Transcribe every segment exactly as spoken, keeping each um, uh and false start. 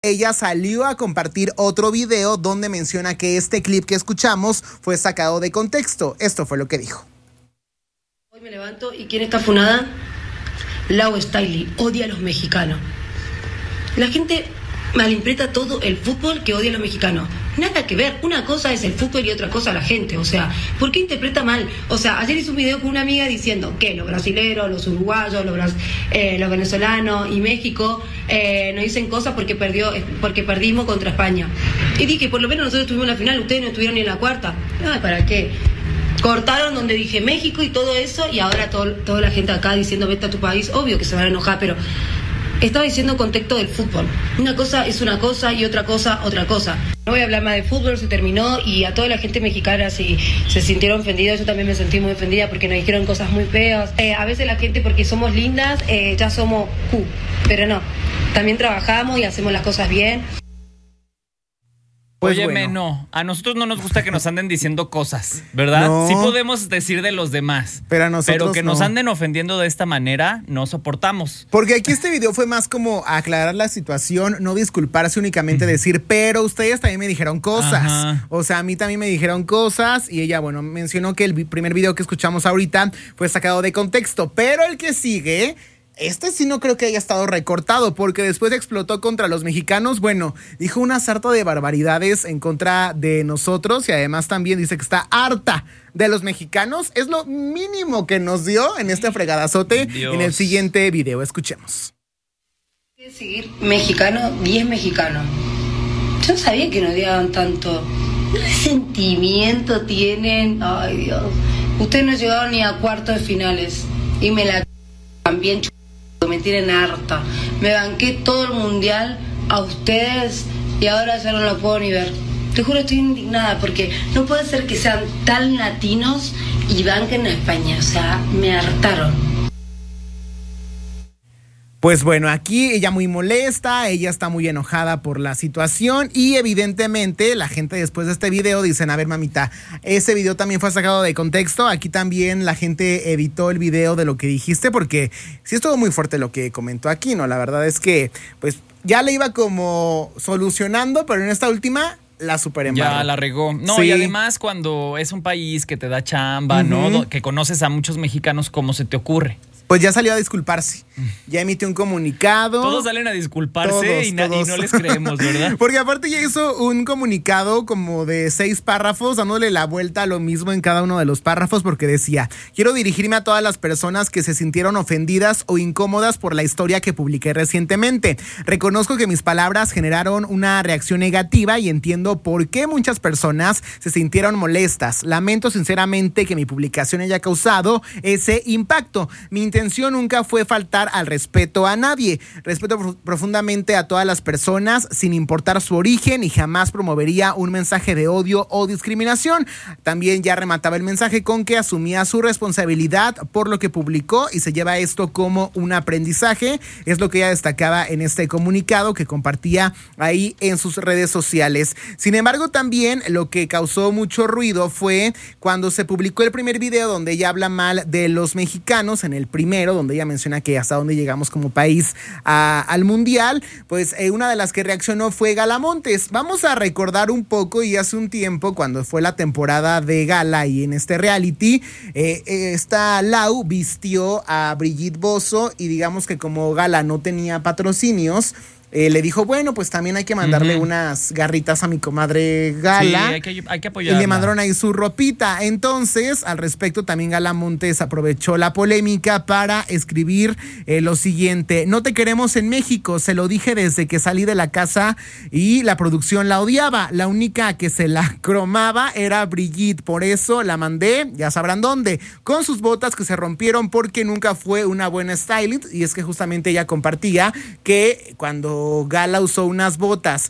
ella salió a compartir otro video donde menciona que este clip que escuchamos fue sacado de contexto. Esto fue lo que dijo. Hoy me levanto y ¿quién está funada? Lau Stiley, odia a los mexicanos. La gente malinterpreta todo el fútbol que odia a los mexicanos. Nada que ver, una cosa es el fútbol y otra cosa la gente, o sea, ¿por qué interpreta mal? O sea, ayer hice un video con una amiga diciendo que los brasileros, los uruguayos, los, bras- eh, los venezolanos y México eh, nos dicen cosas porque perdió, porque perdimos contra España. Y dije, por lo menos nosotros estuvimos en la final, ustedes no estuvieron ni en la cuarta. Ay, ¿para qué? Cortaron donde dije México y todo eso, y ahora todo, toda la gente acá diciendo vete a tu país, obvio que se van a enojar, pero estaba diciendo contexto del fútbol. Una cosa es una cosa y otra cosa, otra cosa. No voy a hablar más de fútbol, se terminó, y a toda la gente mexicana si se sintieron ofendidos, yo también me sentí muy ofendida porque nos dijeron cosas muy feas. Eh, a veces la gente porque somos lindas, eh, ya somos Q, pero no, también trabajamos y hacemos las cosas bien. Pues Óyeme, bueno. no, a nosotros no nos gusta que nos anden diciendo cosas, ¿verdad? No. Sí podemos decir de los demás, pero, a nosotros pero que no. nos anden ofendiendo de esta manera, no soportamos. Porque aquí este video fue más como aclarar la situación, no disculparse únicamente, decir, pero ustedes también me dijeron cosas. Ajá. O sea, a mí también me dijeron cosas, y ella, bueno, mencionó que el vi- primer video que escuchamos ahorita fue sacado de contexto, pero el que sigue... Este sí no creo que haya estado recortado, porque después explotó contra los mexicanos. Bueno, dijo una sarta de barbaridades en contra de nosotros, y además también dice que está harta de los mexicanos. Es lo mínimo que nos dio en este fregadazote. Dios. En el siguiente video. Escuchemos. Hay que seguir mexicano, diez mexicanos. Yo no sabía que nos odiaban tanto. ¿Qué sentimiento tienen? Ay, Dios. Ustedes no llegaron ni a cuartos de finales. Y me la también ch... me tienen harta. Me banqué todo el mundial a ustedes y ahora ya no lo puedo ni ver. Te juro, estoy indignada porque no puede ser que sean tan latinos y banquen a España. O sea, me hartaron. Pues bueno, aquí ella muy molesta, ella está muy enojada por la situación, y evidentemente la gente después de este video dicen, a ver mamita, ese video también fue sacado de contexto, aquí también la gente editó el video de lo que dijiste, porque sí estuvo muy fuerte lo que comentó aquí, ¿no? La verdad es que pues ya le iba como solucionando, pero en esta última la super embarró. Ya la regó. No, Sí. y además cuando es un país que te da chamba, Uh-huh. ¿no? Que conoces a muchos mexicanos, ¿cómo se te ocurre? Pues ya salió a disculparse, ya emitió un comunicado. Todos salen a disculparse Todos, y, na- todos. y no les creemos, ¿verdad? Porque aparte ya hizo un comunicado como de seis párrafos, dándole la vuelta a lo mismo en cada uno de los párrafos, porque decía, quiero dirigirme a todas las personas que se sintieron ofendidas o incómodas por la historia que publiqué recientemente. Reconozco que mis palabras generaron una reacción negativa y entiendo por qué muchas personas se sintieron molestas. Lamento sinceramente que mi publicación haya causado ese impacto. Mi intención nunca fue faltar al respeto a nadie. Respeto prof- profundamente a todas las personas sin importar su origen, y jamás promovería un mensaje de odio o discriminación. También ya remataba el mensaje con que asumía su responsabilidad por lo que publicó y se lleva esto como un aprendizaje. Es lo que ella destacaba en este comunicado que compartía ahí en sus redes sociales. Sin embargo, también lo que causó mucho ruido fue cuando se publicó el primer video donde ella habla mal de los mexicanos, en el primero, donde ella menciona que hasta dónde llegamos como país a, al mundial. Pues eh, una de las que reaccionó fue Gala Montes. Vamos a recordar un poco, y hace un tiempo cuando fue la temporada de Gala y en este reality, eh, eh, esta Lau vistió a Brigitte Bozo, y digamos que como Gala no tenía patrocinios, Eh, le dijo, bueno, pues también hay que mandarle Uh-huh. unas garritas a mi comadre Gala. Sí, hay que, hay que Y apoyarla. le mandaron ahí su ropita. Entonces, al respecto, también Gala Montes aprovechó la polémica para escribir eh, lo siguiente: no te queremos en México, se lo dije desde que salí de la casa y la producción la odiaba. La única que se la cromaba era Brigitte, por eso la mandé, ya sabrán dónde, con sus botas que se rompieron porque nunca fue una buena stylist. Y es que justamente ella compartía que cuando Gala usó unas botas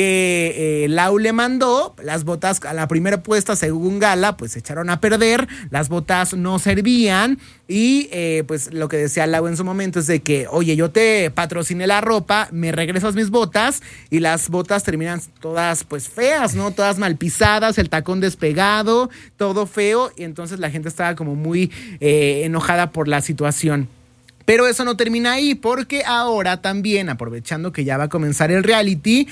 que eh, Lau le mandó, las botas a la primera puesta, según Gala, pues se echaron a perder, las botas no servían, y eh, pues lo que decía Lau en su momento es de que, oye, yo te patrociné la ropa, me regresas mis botas, y las botas terminan todas pues feas, ¿no? Todas mal pisadas, el tacón despegado, todo feo, y entonces la gente estaba como muy eh, enojada por la situación. Pero eso no termina ahí, porque ahora también, aprovechando que ya va a comenzar el reality,